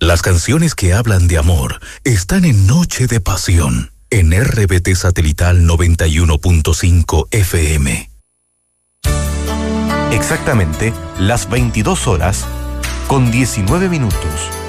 Las canciones que hablan de amor están en Noche de Pasión, en RBT Satelital 91.5 FM. Exactamente las 22 horas con 19 minutos.